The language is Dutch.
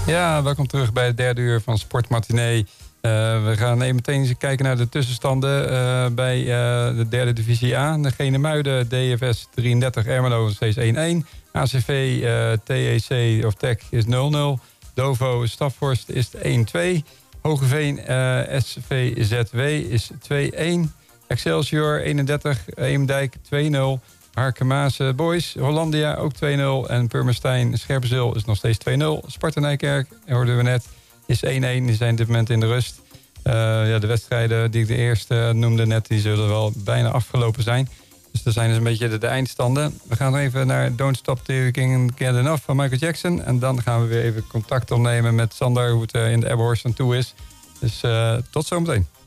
Ja, welkom terug bij het derde uur van Sport Matinee. We gaan even meteen eens kijken naar de tussenstanden bij de derde divisie A. De Genemuiden, DFS 33, Ermelo nog steeds 1-1. ACV, TEC of Tech is 0-0. Dovo, Staphorst is 1-2. Hogeveen, SVZW is 2-1. Excelsior 31, Eemdijk 2-0. Harkemaase Boys, Hollandia ook 2-0. En Purmerstein, Scherpenzeel is nog steeds 2-0. Sparta Nijkerk, hoorden we net, is 1-1. Die zijn op dit moment in de rust. De wedstrijden die ik de eerste noemde net, die zullen wel bijna afgelopen zijn. Dus dat zijn dus een beetje de eindstanden. We gaan even naar Don't Stop Till You Get Enough van Michael Jackson. En dan gaan we weer even contact opnemen met Sander, hoe het in de Aberhorst aan toe is. Dus tot zometeen.